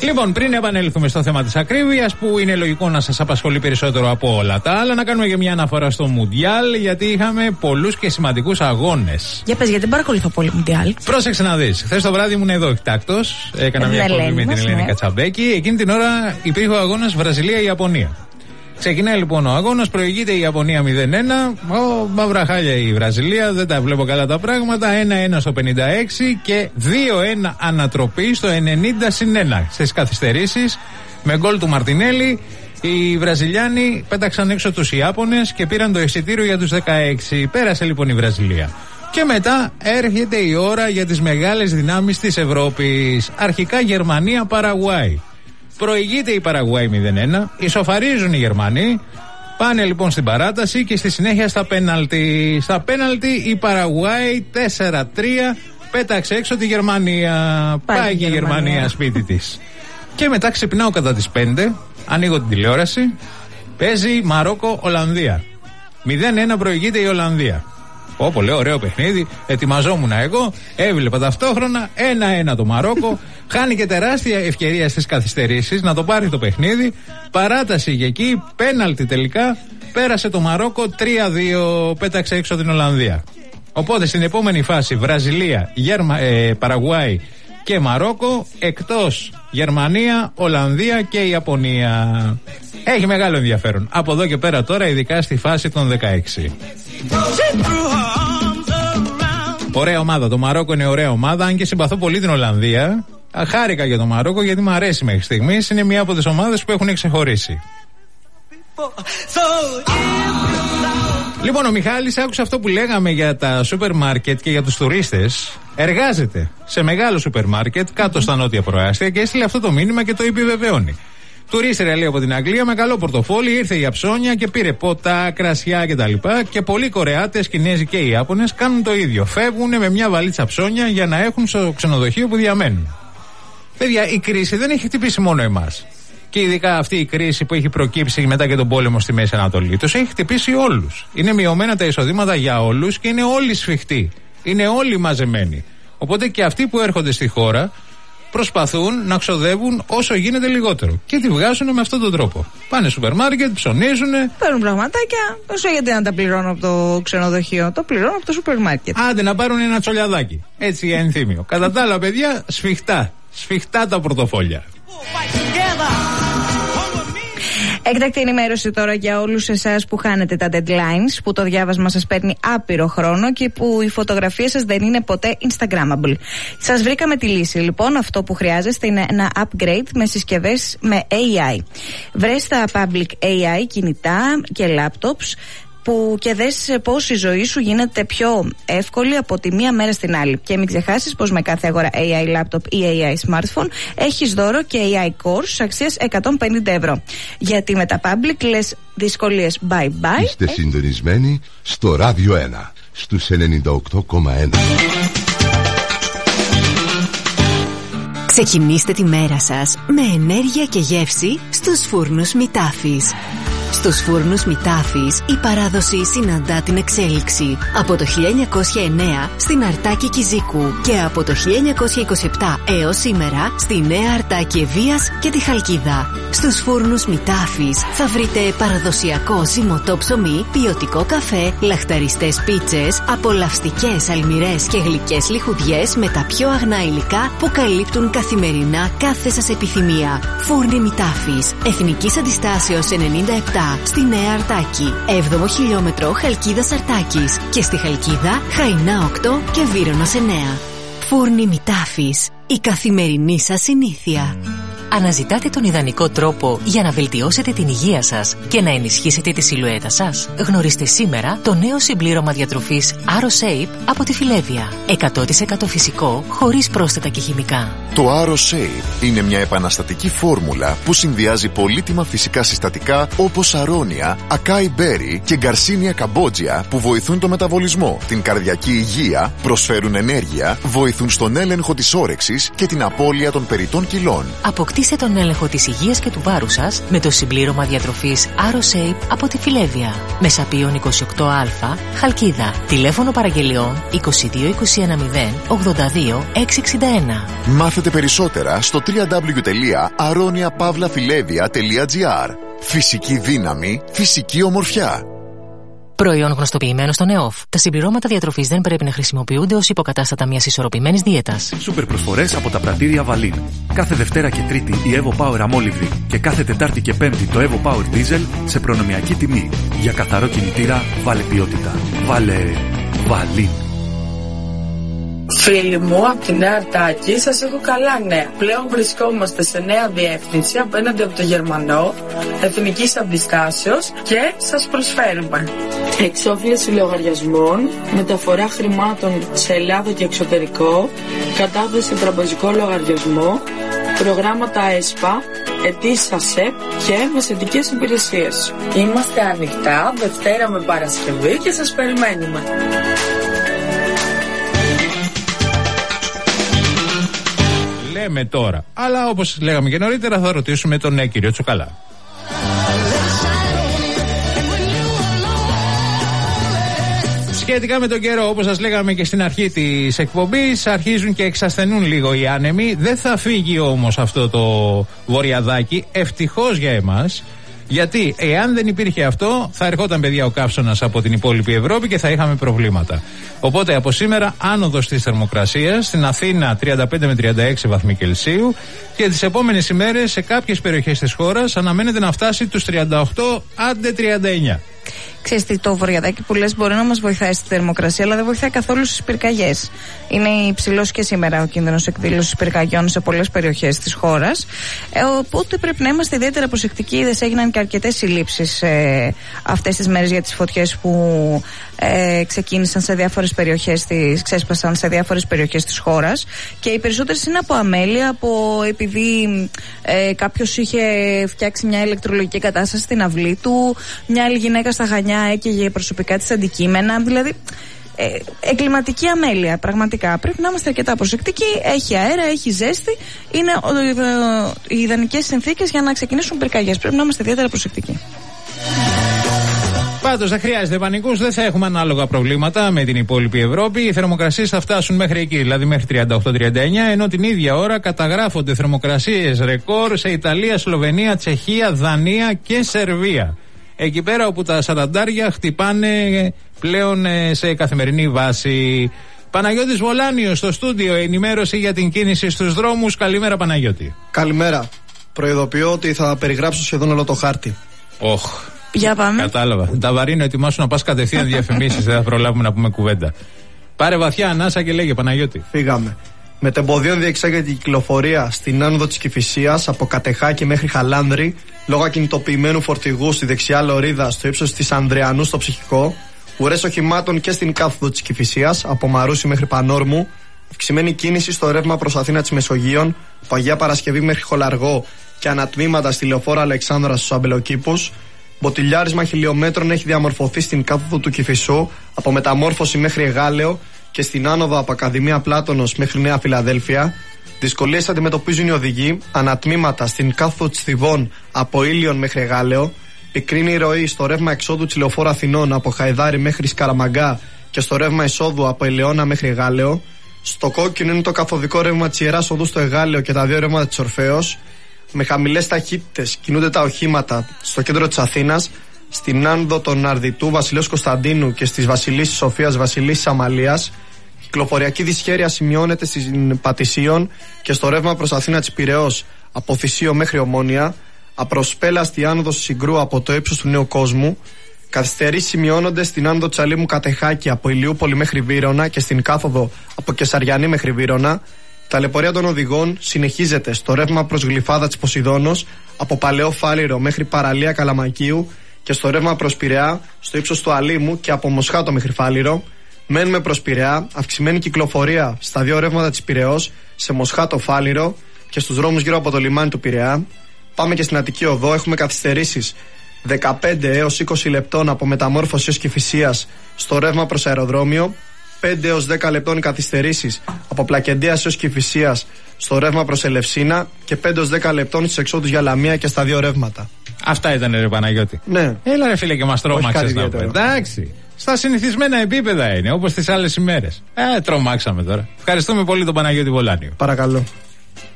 Λοιπόν, πριν επανέλθουμε στο θέμα της ακρίβειας, που είναι λογικό να σας απασχολεί περισσότερο από όλα τα άλλα, να κάνουμε και μια αναφορά στο Μουντιάλ, γιατί είχαμε πολλούς και σημαντικούς αγώνες. Για πες, γιατί δεν παρακολουθώ πολύ Μουντιάλ. Πρόσεξε να δεις. Χθες το βράδυ ήμουν εδώ εκτάκτος. Έκανα μια εκπομπή με την Ελένη Κατσαμπέκη. Εκείνη την ώρα υπήρχε ο αγώνας Βραζιλία-Ιαπωνία. Ξεκινάει λοιπόν ο αγώνας, προηγείται η Ιαπωνία 0-1. Μαύρα χάλια η Βραζιλία, δεν τα βλέπω καλά τα πράγματα. 1-1 στο 56 και 2-1 ανατροπή στο 90-1 στις καθυστερήσεις. Με γκολ του Μαρτινέλη, οι Βραζιλιάνοι πέταξαν έξω τους Ιάπωνες και πήραν το εισιτήριο για τους 16. Πέρασε λοιπόν η Βραζιλία. Και μετά έρχεται η ώρα για τις μεγάλες δυνάμεις της Ευρώπης. Αρχικά Γερμανία-Παραγουάη. Προηγείται η Παραγουάη 0-1, ισοφαρίζουν οι Γερμανοί, πάνε λοιπόν στην παράταση και στη συνέχεια στα πέναλτι. Στα πέναλτι η Παραγουάη 4-3 πέταξε έξω τη Γερμανία. Πάει και η Γερμανία σπίτι της. Και μετά ξυπνάω κατά τις 5, ανοίγω την τηλεόραση, παίζει Μαρόκο-Ολλανδία. 0-1 προηγείται η Ολλανδία. Πολύ ωραίο παιχνίδι, ετοιμαζόμουν εγώ, έβλεπα ταυτόχρονα 1-1 το Μαρόκο. Χάνει και τεράστια ευκαιρία στις καθυστερήσεις να το πάρει το παιχνίδι. Παράταση και εκεί, πέναλτι τελικά. Πέρασε το Μαρόκο 3-2, πέταξε έξω την Ολλανδία. Οπότε στην επόμενη φάση Βραζιλία, Παραγουάη και Μαρόκο. Εκτός Γερμανία, Ολλανδία και Ιαπωνία. Έχει μεγάλο ενδιαφέρον. Από εδώ και πέρα τώρα, ειδικά στη φάση των 16. Ωραία ομάδα. Το Μαρόκο είναι ωραία ομάδα. Αν και συμπαθώ πολύ την Ολλανδία. Χάρηκα για το Μαρόκο γιατί μου αρέσει μέχρι στιγμής. Είναι μια από τις ομάδες που έχουν ξεχωρίσει. Λοιπόν, ο Μιχάλης άκουσε αυτό που λέγαμε για τα σούπερ μάρκετ και για τους τουρίστες. Εργάζεται σε μεγάλο σούπερ μάρκετ κάτω στα νότια προάστια και έστειλε αυτό το μήνυμα και το επιβεβαιώνει. Τουρίστρια λέει από την Αγγλία με καλό πορτοφόλι, ήρθε για ψώνια και πήρε ποτά, κρασιά κτλ. Και πολλοί Κορεάτες, Κινέζοι και Ιάπωνες κάνουν το ίδιο. Φεύγουν με μια βαλίτσα ψώνια για να έχουν στο ξενοδοχείο που διαμένουν. Παιδιά, η κρίση δεν έχει χτυπήσει μόνο εμάς. Και ειδικά αυτή η κρίση που έχει προκύψει μετά και τον πόλεμο στη Μέση Ανατολή, τους έχει χτυπήσει όλους. Είναι μειωμένα τα εισοδήματα για όλους και είναι όλοι σφιχτοί. Είναι όλοι μαζεμένοι. Οπότε και αυτοί που έρχονται στη χώρα προσπαθούν να ξοδεύουν όσο γίνεται λιγότερο. Και τη βγάζουν με αυτόν τον τρόπο. Πάνε σούπερ μάρκετ, ψωνίζουν. Παίρνουν πραγματάκια. Όσο γιατί να τα πληρώνω από το ξενοδοχείο, το πληρώνω από το σούπερ μάρκετ. Άντε να πάρουν ένα τσολιαδάκι. Έτσι για ενθύμιο. Κατά τα άλλα, παιδιά, σφιχτά. Σφιχτά τα πορτοφόλια. Έκτακτη ενημέρωση τώρα για όλους εσάς που χάνετε τα deadlines, που το διάβασμα σας παίρνει άπειρο χρόνο και που οι φωτογραφίες σας δεν είναι ποτέ Instagrammable. Σας βρήκαμε τη λύση. Λοιπόν, αυτό που χρειάζεστε είναι ένα upgrade με συσκευές με AI. Βρες τα public AI κινητά και laptops που και δες πως η ζωή σου γίνεται πιο εύκολη από τη μία μέρα στην άλλη. Και μην ξεχάσεις πως με κάθε αγορά AI laptop ή AI smartphone έχεις δώρο και AI course αξίας 150 ευρώ. Γιατί με τα public λες δυσκολίες bye bye. Είστε συντονισμένοι στο Ράδιο 1 στους 98,1. Ξεκινήστε τη μέρα σας με ενέργεια και γεύση στους φούρνους Μητάφης. Στους φούρνους Μητάφης η παράδοση συναντά την εξέλιξη. Από το 1909 στην Αρτάκη Κιζίκου και από το 1927 έως σήμερα στη Νέα Αρτάκη Ευβοίας και τη Χαλκίδα. Στους φούρνους Μητάφης θα βρείτε παραδοσιακό ζυμωτό ψωμί, ποιοτικό καφέ, λαχταριστές πίτσες, απολαυστικές αλμυρές και γλυκές λιχουδιές με τα πιο αγνά υλικά που καλύπτουν καθημερινά κάθε σας επιθυμία. Φούρνοι Μητάφης, Εθνικής Αντιστάσεως 97 στη Νέα Αρτάκη, 7ο χιλιόμετρο Χαλκίδας Αρτάκης και στη Χαλκίδα Χαϊνά 8 και Βύρονος 9. Φούρνοι Μητάφης, η καθημερινή σας συνήθεια. Αναζητάτε τον ιδανικό τρόπο για να βελτιώσετε την υγεία σας και να ενισχύσετε τη σιλουέτα σας? Γνωρίστε σήμερα το νέο συμπλήρωμα διατροφής AroShape από τη Φιλέδια. 100% φυσικό, χωρίς πρόσθετα και χημικά. Το AroShape είναι μια επαναστατική φόρμουλα που συνδυάζει πολύτιμα φυσικά συστατικά όπως αρώνια, ακάι μπέρι και γκαρσίνια καμπότζια που βοηθούν το μεταβολισμό, την καρδιακή υγεία, προσφέρουν ενέργεια, βοηθούν στον έλεγχο της όρεξης και την απώλεια των περιττών κιλών. Αποκτήστε συνεχίστε τον έλεγχο της υγείας και του βάρους σας με το συμπλήρωμα διατροφής AroSape από τη Φιλέβια. Μεσαπίων 28α, Χαλκίδα. Τηλέφωνο παραγγελιών 22 21 0 82 661. Μάθετε περισσότερα στο www.aroniapavlafilevia.gr. Φυσική δύναμη, φυσική ομορφιά. Προϊόν γνωστοποιημένο στον ΕΟΦ. Τα συμπληρώματα διατροφής δεν πρέπει να χρησιμοποιούνται ως υποκατάστατα μιας ισορροπημένης δίαιτας. Σούπερ προσφορές από τα πρατήρια Βαλίν. Κάθε Δευτέρα και Τρίτη η Evo Power αμόλυβδη και κάθε Τετάρτη και Πέμπτη το Evo Power Diesel σε προνομιακή τιμή. Για καθαρό κινητήρα, βάλε ποιότητα. Βάλε Βαλίν. Φίλοι μου, από τη Νέα Αρτάκη σας έχω καλά νέα. Πλέον βρισκόμαστε σε νέα διεύθυνση απέναντι από το Γερμανό, εθνικής αντιστάσεως και σας προσφέρουμε εξόφληση λογαριασμών, μεταφορά χρημάτων σε Ελλάδα και εξωτερικό, κατάθεση σε τραπεζικό λογαριασμό, προγράμματα ΕΣΠΑ, αιτήσεις ΑΣΕΠ και μεσαιτικές υπηρεσίες. Είμαστε ανοιχτά Δευτέρα με Παρασκευή και σας περιμένουμε. Λέμε τώρα. Αλλά όπως λέγαμε και νωρίτερα, θα ρωτήσουμε τον κύριο Τσουκαλά. Σχετικά με τον καιρό, όπως σας λέγαμε και στην αρχή της εκπομπής, αρχίζουν και εξασθενούν λίγο οι άνεμοι. Δεν θα φύγει όμως αυτό το βορειαδάκι, ευτυχώς για εμάς. Γιατί εάν δεν υπήρχε αυτό, θα ερχόταν παιδιά ο καύσωνας από την υπόλοιπη Ευρώπη και θα είχαμε προβλήματα. Οπότε από σήμερα άνοδος της θερμοκρασίας, στην Αθήνα 35 με 36 βαθμοί Κελσίου και τις επόμενες ημέρες σε κάποιες περιοχές της χώρας αναμένεται να φτάσει τους 38 άντε 39. Ξέρεις τι, το βορειαδάκι που λες μπορεί να μας βοηθάει στη θερμοκρασία, αλλά δεν βοηθάει καθόλου στις πυρκαγιές. Είναι υψηλός και σήμερα ο κίνδυνος εκδήλωσης πυρκαγιών σε πολλές περιοχές της χώρας. Οπότε πρέπει να είμαστε ιδιαίτερα προσεκτικοί. Είδες, έγιναν και αρκετές συλλήψεις αυτές τις μέρες για τις φωτιές που ξεκίνησαν σε διάφορες περιοχές ξέσπασαν σε διάφορες περιοχές της χώρας. Και οι περισσότερες είναι από αμέλεια, επειδή κάποιος είχε φτιάξει μια ηλεκτρολογική κατάσταση στην αυλή του, μια άλλη γυναίκα στα Χανιά έκαιγε προσωπικά της αντικείμενα, δηλαδή εγκληματική αμέλεια. Πραγματικά πρέπει να είμαστε αρκετά προσεκτικοί. Έχει αέρα, έχει ζέστη, είναι οι ιδανικές συνθήκες για να ξεκινήσουν πυρκαγιές. Πρέπει να είμαστε ιδιαίτερα προσεκτικοί. Πάντως δεν χρειάζεται πανικούς, δεν θα έχουμε ανάλογα προβλήματα με την υπόλοιπη Ευρώπη. Οι θερμοκρασίες θα φτάσουν μέχρι εκεί, δηλαδή μέχρι 38-39, ενώ την ίδια ώρα καταγράφονται θερμοκρασίες ρεκόρ σε Ιταλία, Σλοβενία, Τσεχία, Δανία και Σερβία. Εκεί πέρα όπου τα σαραντάρια χτυπάνε πλέον σε καθημερινή βάση. Παναγιώτης Βολάνιος στο στούντιο, ενημέρωση για την κίνηση στους δρόμους. Καλημέρα Παναγιώτη. Καλημέρα. Προειδοποιώ ότι θα περιγράψω σχεδόν όλο το χάρτη. Για πάμε. Κατάλαβα. Τα βαρύνω, ετοιμάσου να πας κατευθείαν διαφημίσεις, δεν θα προλάβουμε να πούμε κουβέντα. Πάρε βαθιά ανάσα και λέγε Παναγιώτη. Φύγαμε. Μετεμποδίων διεξάγεται η κυκλοφορία στην άνοδο της Κηφισίας από Κατεχάκη μέχρι Χαλάνδρη λόγω ακινητοποιημένου φορτηγού στη δεξιά λωρίδα στο ύψος της Ανδριανού στο Ψυχικό. Ουρές οχημάτων και στην κάθοδο της Κηφισίας από Μαρούσι μέχρι Πανόρμου. Αυξημένη κίνηση στο ρεύμα προς Αθήνα της Μεσογείων από Αγία Παρασκευή μέχρι Χολαργό και ανατμήματα στη λεωφόρο Αλεξάνδρας στους Αμπελοκήπους. Μποτιλιάρισμα χιλιόμετρων έχει διαμορφωθεί στην κάθοδο του Κηφισού από Μεταμόρφωση μέχρι Εγάλεο και στην άνοδο από Ακαδημία Πλάτωνος μέχρι Νέα Φιλαδέλφια. Δυσκολίες αντιμετωπίζουν οι οδηγοί, ανατμήματα στην κάθοδο της Θηβών από Ήλιον μέχρι Εγάλεο. Πικρίνη ροή στο ρεύμα εξόδου της λεωφόρου Αθηνών από Χαϊδάρι μέχρι Σκαραμαγκά και στο ρεύμα εισόδου από Ελαιώνα μέχρι Εγάλεο. Στο κόκκινο είναι το καθοδικό ρεύμα της Ιεράς Οδού στο Εγάλεο και τα δύο ρεύματα της Ορφέως. Με χαμηλές ταχύτητες κινούνται τα οχήματα στο κέντρο της Αθήνας, στην άνοδο των Αρδιτού Βασιλέως Κωνσταντίνου και στις Βασιλίσσης Σοφίας Βασιλίσσης Αμαλίας. Κυκλοφοριακή δυσχέρεια σημειώνεται στην Πατησίων και στο ρεύμα προς Αθήνα της Πειραιώς από Θησίο μέχρι Ομόνια. Απροσπέλαστη άνοδος Συγκρού από το ύψος του Νέου Κόσμου. Καθυστερήσεις σημειώνονται στην άνοδο της Αλήμου Κατεχάκη από Ηλιούπολη μέχρι Βύρωνα και στην κάθοδο από Κεσαριανή μέχρι Βύρωνα. Ταλαιπωρία των οδηγών συνεχίζεται στο ρεύμα προς Γλυφάδα της Ποσειδώνος από Παλαιό Φάληρο μέχρι Παραλία Καλαμακίου και στο ρεύμα προς Πειραιά στο ύψος του Αλήμου και από Μοσχάτο μέχρι Φάληρο. Μένουμε προς Πειραιά, αυξημένη κυκλοφορία στα δύο ρεύματα της Πειραιώς σε Μοσχάτο Φάληρο και στους δρόμους γύρω από το λιμάνι του Πειραιά. Πάμε και στην Αττική Οδό, έχουμε καθυστερήσεις 15 έως 20 λεπτών από Μεταμόρφωση έως Κηφισίας στο ρεύμα προς αεροδρόμιο. 5 έως 10 λεπτών οι καθυστερήσεις από Πλακεντίας έως Κηφισίας στο ρεύμα προς Ελευσίνα και 5 έως 10 λεπτών στις εξόδους για Λαμία και στα δύο ρεύματα. Αυτά ήταν, ρε Παναγιώτη. Ναι. Έλα, ρε φίλε, και μας τρόμαξες να πω. Εντάξει. Στα συνηθισμένα επίπεδα είναι, όπως τις άλλες ημέρες. Τρομάξαμε τώρα. Ευχαριστούμε πολύ τον Παναγιώτη Βολάνιο. Παρακαλώ.